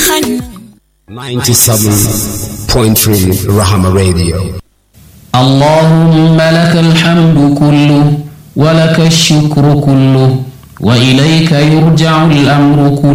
97.3 Rahama Radio. اللهم لك الحمد كله ولك الشكر كله وإليك يرجع الأمر كله